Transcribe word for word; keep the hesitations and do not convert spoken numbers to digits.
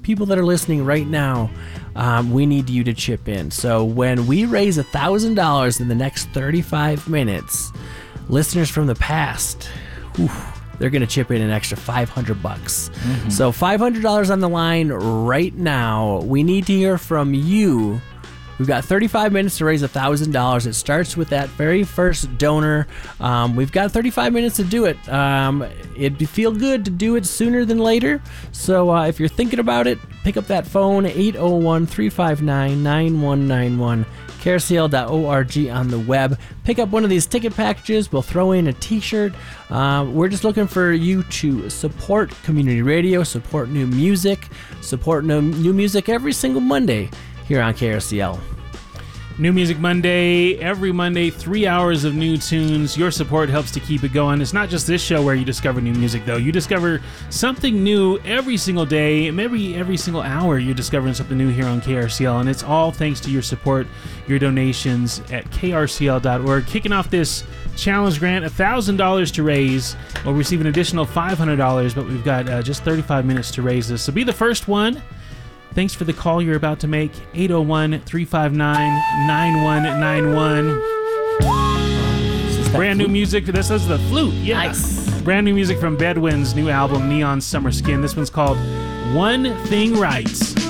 people that are listening right now, um, we need you to chip in. So when we raise one thousand dollars in the next thirty-five minutes, listeners from the past, whew, they're going to chip in an extra five hundred bucks. Mm-hmm. So five hundred dollars on the line right now. We need to hear from you. We've got thirty-five minutes to raise one thousand dollars. It starts with that very first donor. Um, we've got thirty-five minutes to do it. Um, it'd feel good to do it sooner than later. So uh, if you're thinking about it, pick up that phone, eight oh one, three five nine, nine one nine one. K R C L dot org on the web. Pick up one of these ticket packages. We'll throw in a t-shirt. Uh, we're just looking for you to support community radio, support new music, support new, new music every single Monday here on K R C L. New Music Monday, every Monday, three hours of new tunes. Your support helps to keep it going. It's not just this show where you discover new music, though. You discover something new every single day. Maybe every single hour you're discovering something new here on K R C L, and it's all thanks to your support, your donations at K R C L dot org. Kicking off this challenge grant, one thousand dollars to raise. We'll receive an additional five hundred dollars, but we've got uh, just thirty-five minutes to raise this. So be the first one. Thanks for the call you're about to make. eight oh one, three five nine, nine one nine one. Brand new music. This is the flute. Yeah. Nice. Brand new music from Bedouin's new album, Neon Summer Skin. This one's called One Thing Right.